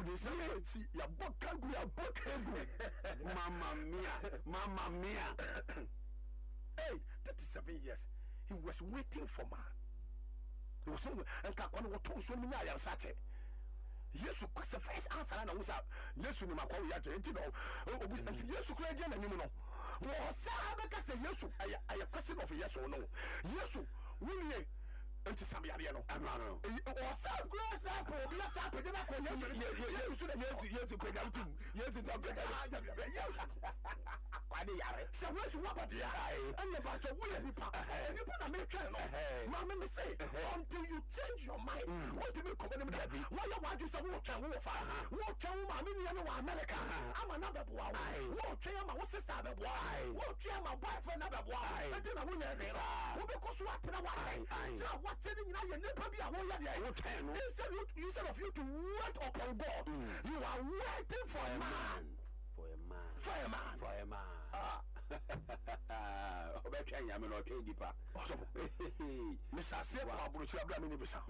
Odi say ti ya bokagu ya bokagu. Mama mia. Hey, 37 years. He was waiting for man. He was so and kakwana woto so many ya sache. Yesu kwese first answer na wusa Yesu ni makwa ya je enti no obu enti Yesu kura je na nimu no. Wo sa be ka say Yesu aya question of Yesu no. Yesu wuni enti sam yare no. Amano. O sa kura sa po bi sa pe je na ko Yesu pe ga utum. Yesu sa pe ga. Kwade yare. Se Yesu wa body ya. Anya ba cho wo nipa. Nipa na me twa no. Ma me say until you change your mind. What do me come me that? Why you want to say wo twa wo fa? Wo twa wo ma me nua no wa America. Ama na bebo wa. Wo twa ma wo sister bebo wa. Wo twa ma boyfriend na bebo wa. Enti na wo nya ze. Wo be ko so atena wa. Say what say ni na ye nipa bi a wo ya dey. Wo twa no. Instead of you to wait upon God, you are waiting for a man. For a man. Obetwa nyame no otwe dipa. Mr. Say kwa buruchi abra me ni bisa.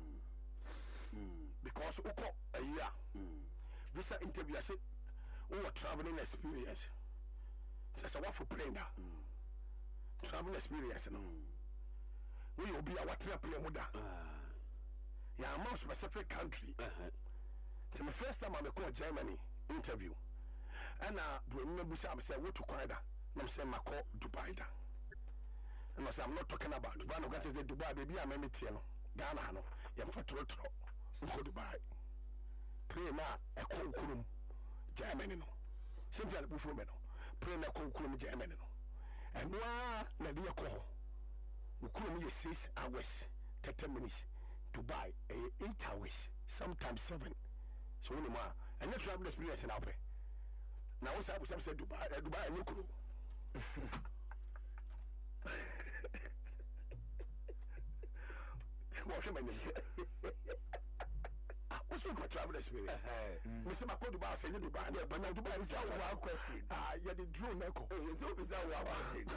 Because uko a year. Visa interview say we traveling experience. Say what for plane da. Traveling experience no. We obi a watra plane mo da. Ya amount specific country. The first time I go Germany interview. And remember say what to Canada. I'm saying Mako Dubai da. And I say I'm not talking about Dubai. No, say Dubai baby I'm meeting no. Ghana no. Yam for tro. Go Dubai. Pray na e ko kurum Germany no. Simply na bufo me no. Pray na ko kurum Germany no. And na dey ko. Kurum ye 6 hours 30 minutes. Dubai 8 hours, sometimes 7. So when ma and you travel experience na pay. Now what's up say Dubai and you crew. What's your name? What's your travel experience? Mr. Mako Dubai say Dubai, but now Dubai is our question. Yeah, the drone echo. So is our question.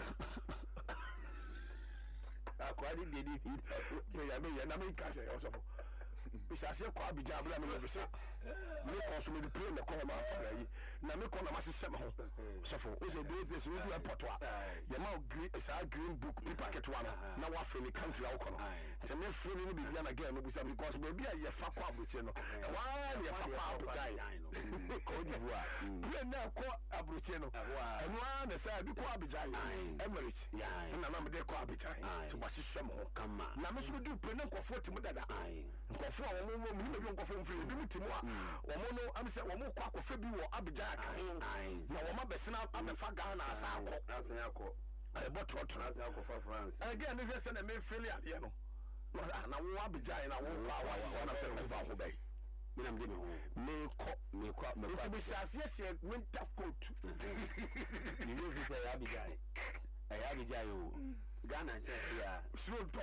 Akwadi dedi me na me ka say also bisa se kwa bija bla me no say me consume the plane ko ma fa yi na me ko na ma sese me ho so for o say this we do airport wa ya ma green book paper get one na wa fe ni country a ko no te me free ni bibia na girl no bisa because baby a ye fa kwa abroche no wa ye fa kwa abroche no ko di bua plane na ko abroche no eno na say bi kwa abijai Emirates na na me de kwa abijai to wasise me ho na me so do plane ko fo ti mu dada nkofo a wo mo mu bi nkofo mfiri bi mutimu a wo mo no am se wo mo kwa kofa bi wo Abidjan kan na wo ma besena abefa Ghana asa akọ e botro asa akọ France again ne hwese na me failure de no na wo Abidjan na wo kwa wa se na fe ba ho bai minam de me ko it be sase winter coat ni no fi say Abidjan yo Ghana ya Sronto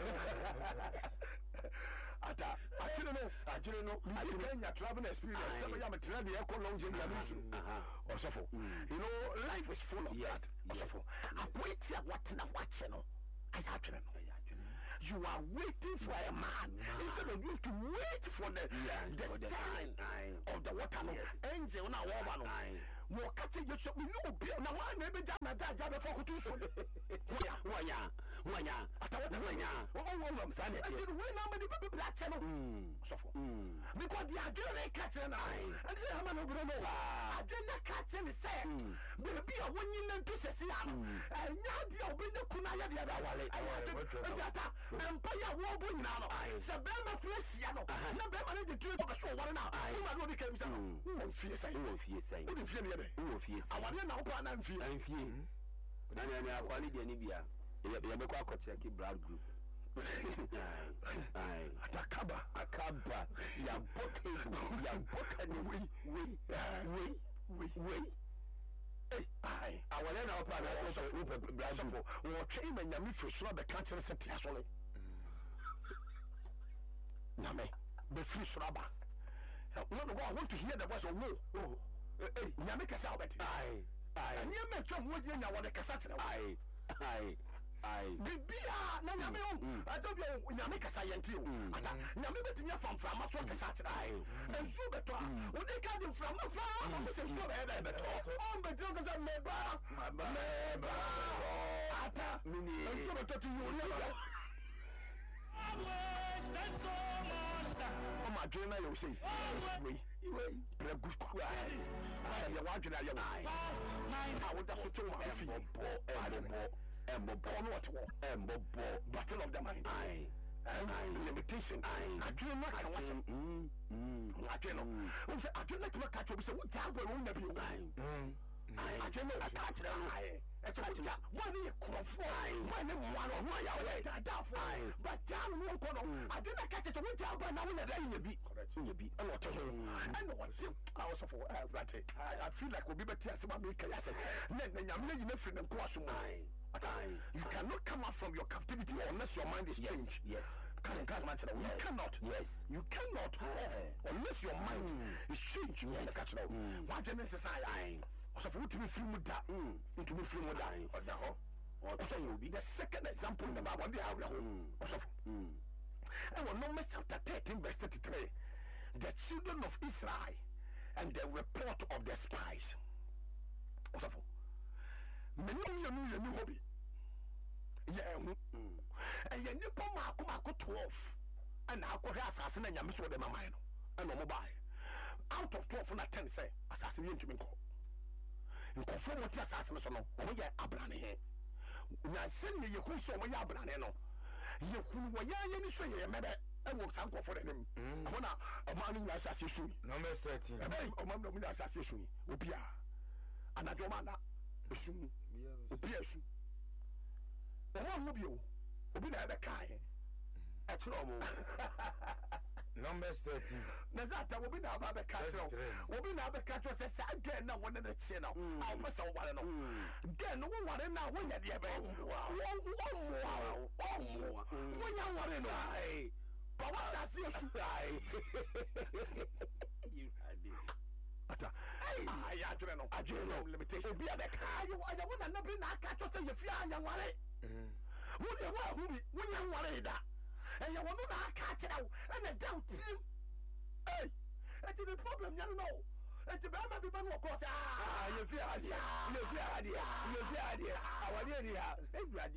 ata actually no Kenya travel experience some ya metra de eco long journey anusu osofo you know life is full of that osofo akweti what na watch no you are waiting for a man instead of you to wait for the time of the water no angel na wo no wo kate yesu we no be na one na be jana da before ko tu so wanya atawata wanya o msane ati we na me be black no sofo because the agere catch na and the man no bro no agere catch me say baby a wonyi na to sesi ano anya dia obenye kuna ya dia da wale ata empire wo bo nyina no se be ma presia no na be ma ne de tue to be so ware na wo ma do be ka bisa no wo fie sai wo fie sai awade na wo pa na mfie na ne akwani de ni bia ya be kwa ko check blood group atakaba ya boka ni we awale na opa na so blood group wo twei manyame frisura be ka kire se tia sole nyame be frisura ba no I want to hear the voice of wo nyame kasa obeti and you make sure wo nya wo de kasa kire bibia na nyame o adobia nyame kasa yente o ata nyame betimi afamfra ma so kasa kira ensu beto a wo de ka de mfra ma fa ma se so be beto o beto kasa meba ata mini ensu beto to yo o ma dwena yo sei we pregus kwa ya wa dwena ya na wo da so to ma fi embo no what battle of the mind limitation adwena ka wase adwena o se adwena ka ka cho bi se wo jagbo wo na bi o adwena ka kire no it's a one crofo one one ya we da for but down one corner I didn't catch it with job now when they be correct you be a lot of and what I was for I feel like we be better as my make ya say nyam you free them cross you cannot come out from your captivity unless your mind is changed. Yes. You cannot. Yes. You cannot unless your mind is changed. Yes. Why do you necessarily? So for to be free with that, to be free with that. The second example in the Bible, they have and Numbers chapter 13, verse 33. The children of Israel and the report of the spies. Many hobby. And you nipo mako 12 and I could assassin and Yamis with them mine and no mobile. Out of 12 and 10 say assassinate to me. You confirm what assassins on we are Abraham here. Now send me who saw we are Abraham. You who were any say maybe I worked uncle for them. I want a man in assassination. Number 13. A man of assassination. Ubia. And I don't mind soon. Ubia. The one will be obi na be kai Numbers 13 Nazata will be now by the cattle. Will be now the cattle says again. Now, one in the channel. I'll pass a while. Then, no one now when you're there. When you want to know, but what's I see you you had it. I don't know limitation. Be a car. You want to be not catch us if you are young. When you want that. And you want to catch it out and a doubt him. Hey, it's the problem, you know. And the Bama people, of course, you feel idea. Our idea, everybody,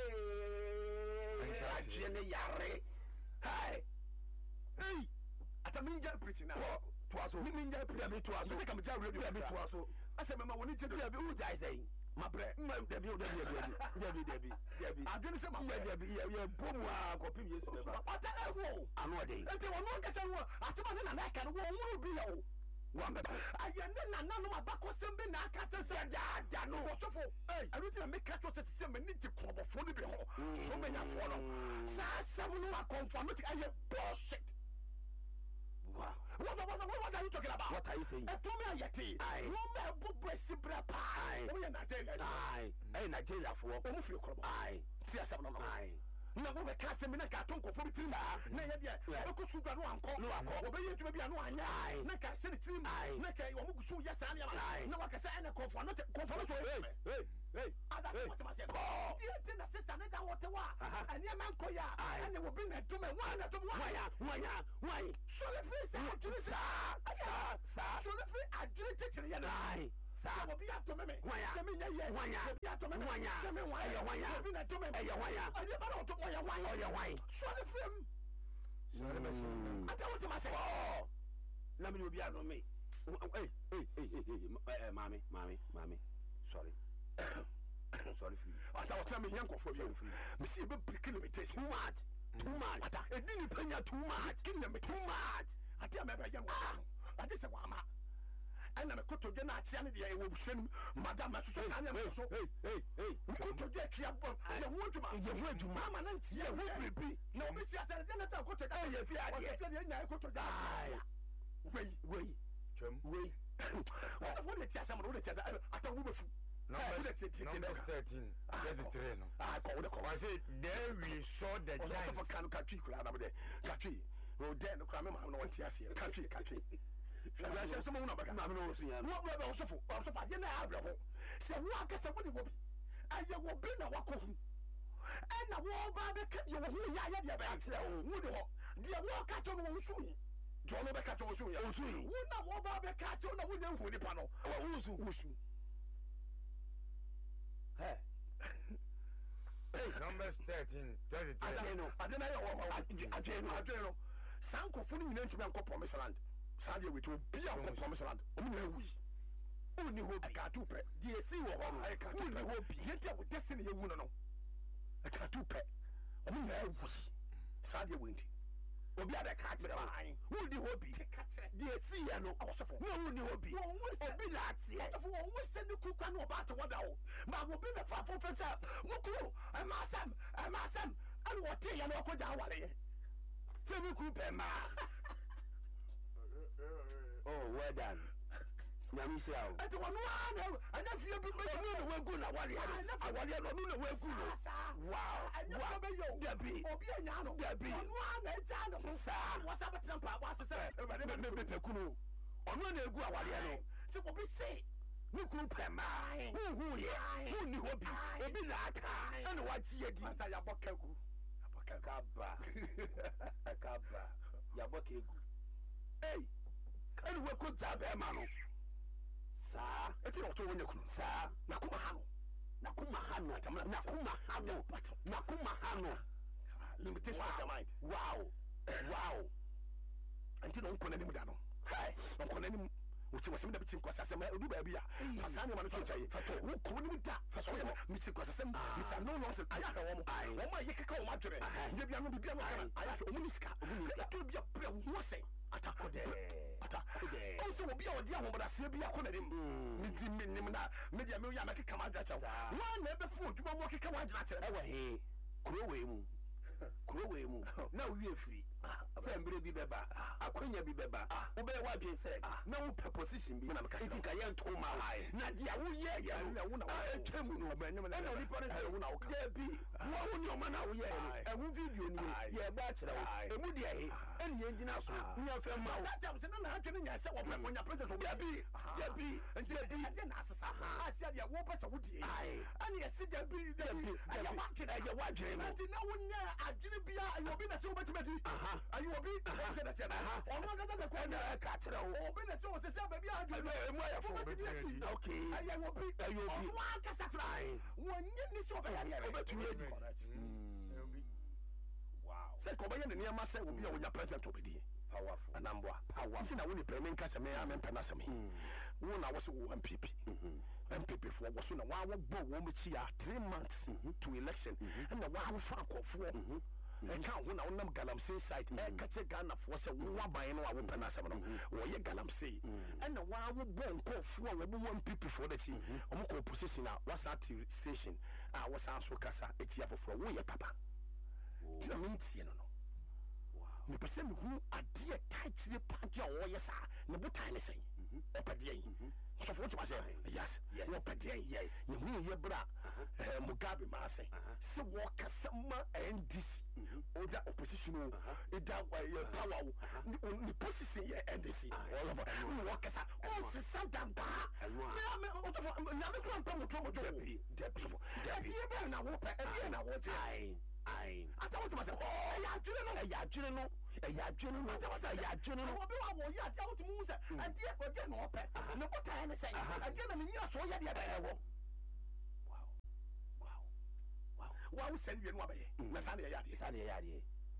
yay. Hey, at a minja preaching now. Twaso, minja preaching to us. I come to ready to us. I said, Mamma, we need to do a good guy saying. My bread, Debbie. I didn't say my Debbie, you're boom, copy years. I'm not day. Until one can say, I and I can won't be wonderful. I am none of my back was something I can't say that. No, so for I don't make catch us at some minute to club of 40 behold. So many have fallen. Someone who are confirmed, I have bullshit. What are you talking about? What are you saying? I told me I yeti. I Sibra pie. We are Nigeria. I Nigeria for almost your club. I see a seven. I no we cast a minute carton for between. Nay, I could shoot one call. No, obey you to be a no. I make a silly team. I make a Yomuku. Yes, I know what I say. And a call for not hey, I don't know what I said. Oh, you didn't assist another water. And your man Koya. And they will bring a to me. Why? So the face I do, sir. So the face I do it to the eye. Sir, will be up to me. Why? Send me be up to me. Send me why you're not to me. I never know to why. So the film. I don't want to myself. Oh, let me be on me. Hey, mommy. Sorry. Sorry for you. I was telling me for you. Me see a big limitation. Too much. I didn't pay too much. Too much. I tell me about young one. I just said, Wama. And I'm a cook to get not saying the will send Madame. Hey. We could to get you. I want to Mamma and see a will be. No, Mrs. I said, I go to die if you are go to die. Wait. What did someone who says I thought we were. Number 13, I called the call. I said, there we saw the giant of a country. Country. Oh, then the crime, I want to see a country. Someone of what also for I didn't have your home. So, what can somebody will be? I will be no walk home. ɛna wo ba be ka ye wo hu ya ya de ba akyerɛ wo wo de ho de wo ka to no wo so yi jo no be ka to wo so yi wo so yi wo na wo ba be ka to na wo nya hu nipa no wo su Hey. Numbers 13, 33. Adena ya adweno sankofo no nyina ntumi ankɔ promised land sade we to bia ankɔ promised land omu na wi oni ho bi ka to pɛ de esi wo ho no ka to pɛ ho bi de ntia wo destiny ye wu no ka to pɛ omu na wi sade we nti obi ada ka kyerɛ wan woni ho bi ka kyerɛ de esi ye no awosofo na woni ho bi obi na atie awosofo wo se ne kukwa no ba to wada wo ma wo bi na fa fo fesa mukuru amasam and what ye no ko ja wale ye se me ku pe ma Oh, well done. Nyami se awo. Ati wonu anya fie bi be no we gu na wale awale no no we gu no. Wow. Anya be yo. Dabi. Obi anya no. Dabi. Wonu ana eja no. Sa. Wasa betem pa wa se me peku no. Onu na egu awale no. Se obi se me ku pe ma. Hu ye. Hu ni hobi. Obi na aka. Ana wa tie di. Mata ya bokagu. Akaba. Yabokegu. Hey. Kani we ko jabe ma no. Sa, eti na to wonya kunu. sa, Nakuma hano. Limitation of the mind. Wow. Until don't connect him down. Hi. Don't connect him. Which was some of the chink was a do baby. Fasani man to tell you. Who couldn't be that? For some Mr. Quasam, Mr. No nonsense. I have a woman. My Yakako Madre. Maybe I'm going to be I have a Muniska. To be a prayer. What's it? Also, be our dear, but I see be a connection. Media Milia make a command. One never food, you won't walk a command. Hey, Crowe mu. Now we are free. Sembre bi beba. Akonya bi beba. Ube wa dwen se. Na wo position bi. Enti ka ye nto ma. Na dia wo ye ya. Wo na etwemu no. Na no ni pare se wo na wo ka. Dia bi. Wo ni o ma na wo ye no. Ehu video ni ye ba kire wo. Emu dia he. Eni ye ngina so. Ni afa ma wo. Sata wo na ha twene nya se wo pe konya president wo Dia bi. Enti dia na asesa. Asia dia wo pese wo die. Ani ye si dia bi. Aya wa kire ye wa dwen mo. Enti na wo nya adwene bia ayo bi na se wo betimati. Ayo obi say that ya ono ga ga ko na ka kire wo obi na se wo se baby adwene emu aya fo okay ayo obi ono ka sakra wonye ni se obi ya obetumi edi wow say ko baye ne niam say obi a wonya president obedi powerful anambwa nti na wo ni peme nka se me amempa na se me wo na wo se wo MPP for wo so na wa wo bo wo mchi ya 3 months to election and na wa wo fa akofo e ka ho na wonam galamsey site e ka che Ghana fo se wo aban no a wo pena asem no wo ye galamsey and na wa wo bo nkofo a wo bo MPP for the chi o mo ko opposition a wasa station a wasa so kasa etia foforo wo ye papa tina mintie no me pese me hu ade taitire party a wo ye sa ne botan ne sen o pade yi so for to say yes wo pade yi yes ye hu ye bra Mugabe ma say se wo kasa ma NDC oda opposition ida power ni position ye NDC all over wo kasa o se sadam ba me o to nya me kran pa mo to mo jo e be na wo pa e na wo je ai ata wo to say ya dwene no obi wa wo ya tia wo to mu say ade ode na ope no botan ne say ade na me nyira so ya de da wo wow send you no abaye na sa na ya de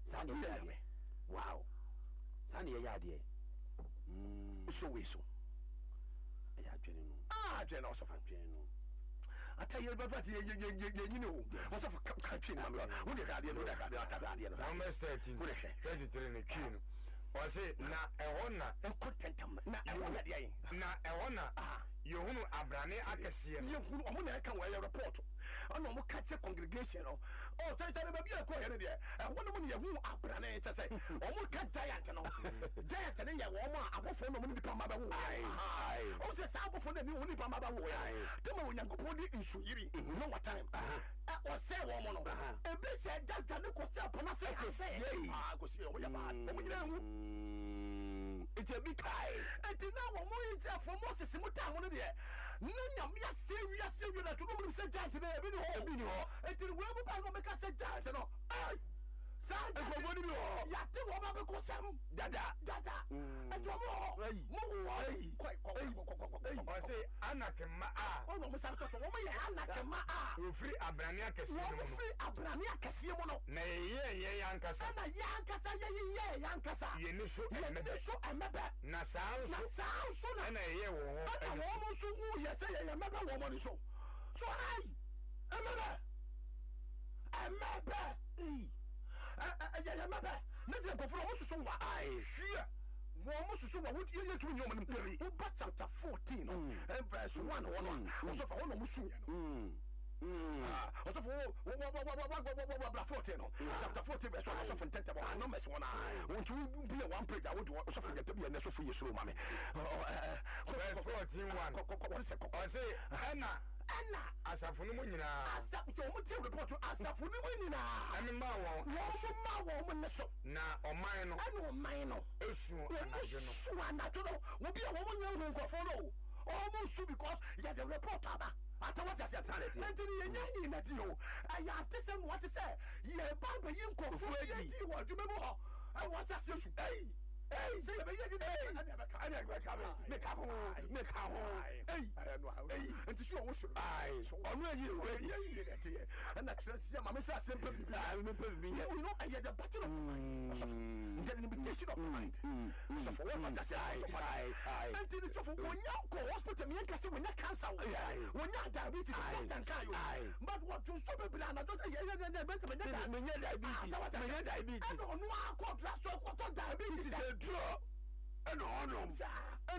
wow sa na ya de so we so ya dwene no dwene so fa dwene no ata ye ba fati ye nyine o so fa country na me wo de radio no da radio ata radio no Numbers 13, 33 ne twi no. O se na ehọ na enkotentam na ehọ na de ayi na ehọ na yehunu abrane akese no. Yehunu omo na eka wa report ana omo ka che congregation no o tell ba bia ko here de ehọ no mo ne yehunu abrane che say omo ka giant no giant ne ye wo mo abofo no mo ni pa ma ba wo o se sa abofo na ni wo ni pa ma ba wo ya tema onyankopon di insuyiri no what time o se wo mo no e be se jaja ne ko se apona se ko se o ya ba o mo nyina hu it's a big guy and now mo yin say for Moses mo ta ho no de nanya me ase wi na to no say giant na ebi ni ho enti we mu ba no make say giant no ai sa ko ni bi ho ya te wo ba be ko sam dada enti wo mo I say anakema ono mo sa so wo mo ye anakema ofri abrani akese wo mo free abrani akese mo no na ye yankasa na yankasa ye yankasa ye ni so emebe na saanso na ye wo ho na wo mo so hu ye say ye emebe wo mo ni so ai emebe emebe na je ko fro mo so wa ai hia wo mo so wa wo ye tu nyom ni peri wo ba chapter 14 verse 1 1 wo so fa wo no mo su ye no also for bra 14 no chapter 14 verse 1 also for tentable numbers one want to be one page I would also for to be an so for yesu mama verse 14 1 what is it I say Anna asafo no nyina asafo mo te report asafo no nyina amema wo mo ne so na oman no ana oman no esu anajo no wo bia wo nya hu nkofo no almost because ya the report aba what you say and you na dio aya tese no what say ye ba be yin nkofo ye di wo dwuma mu ho I was just say say be ye di me ka ho and you wo so so onu ayi we and that say mama say simple me you know I the battle of mind the limitation of mind so for what just say and it so for when you go hospital me can say when you cancer when you diabetes but what you so be plan just say diabetes and on one call so what diabetes draw and on and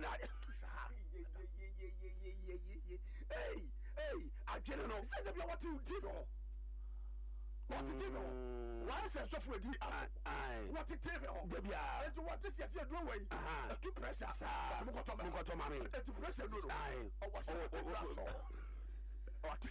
I don't know say what you did what it is why say so for the what it is baby and what is yes do way to pressure mo ko to mami to pressure no o was what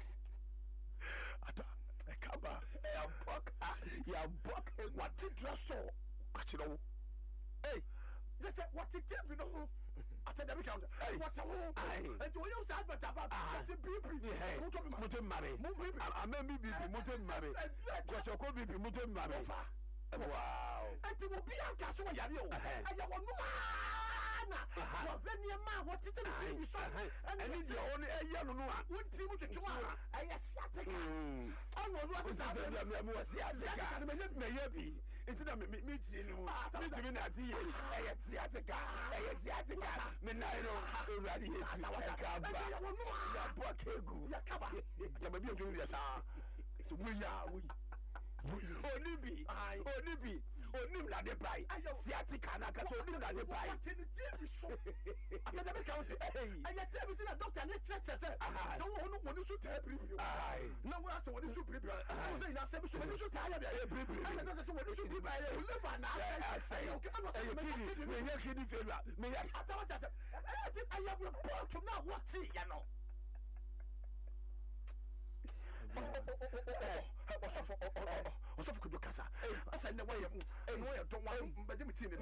ata e kaba ya bok what it dress to achiro just what it is you know after the count what and you use that but about say bibi muto mare amem bibi muto mare kwachoko bibi muto mare wow and you be anka so yare o aya wonu na what when ma what it is so and it is only aya no no one team twetwe a aya siateka ono no say me was siateka me ye bi it's not me tiri no me na ti ye aya siateka me na no already is ka ba ya bo kegu ya kaba ta ba bi o tun ya sa to we ya we onibi onim na de bai siatica na ka so onim na de bai ata de count aya tell me na doctor na check say so wonu so tell preview na we say wonu so preview so say ya say so wonu so tell ya de preview and doctor so wonu so preview you live na say okay me ya kidi failure me ya ata what say I have report to now what see ya no also for kudo kasa asa na way no ya don't want